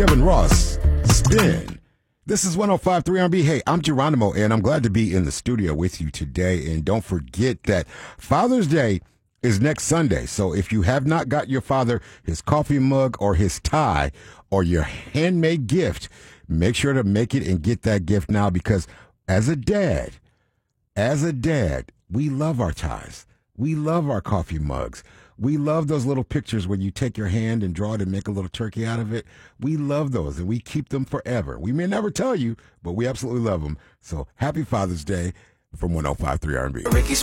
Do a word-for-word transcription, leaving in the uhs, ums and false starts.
Kevin Ross, Spin. This is one oh five point three R and B. Hey, I'm Geronimo, and I'm glad to be in the studio with you today. And don't forget that Father's Day is next Sunday. So if you have not got your father his coffee mug or his tie or your handmade gift, make sure to make it and get that gift now, because as a dad, as a dad, we love our ties. We love our coffee mugs. We love those little pictures where you take your hand and draw it and make a little turkey out of it. We love those, and we keep them forever. We may never tell you, but we absolutely love them. So happy Father's Day from one oh five point three R and B.